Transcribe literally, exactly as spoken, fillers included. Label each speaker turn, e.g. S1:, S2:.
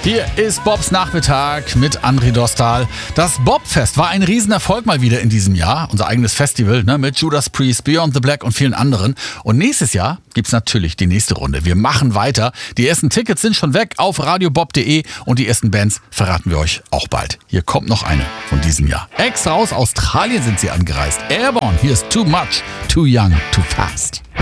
S1: Hier ist Bobs Nachmittag mit André Dostal. Das Bobfest war ein Riesenerfolg mal wieder in diesem Jahr. Unser eigenes Festival, ne, mit Judas Priest, Beyond the Black und vielen anderen. Und nächstes Jahr gibt's natürlich die nächste Runde. Wir machen weiter. Die ersten Tickets sind schon weg auf radiobob punkt de und die ersten Bands verraten wir euch auch bald. Hier kommt noch eine von diesem Jahr. Extra aus Australien sind sie angereist. Airborne, hier ist Too Much, Too Young, Too Fast.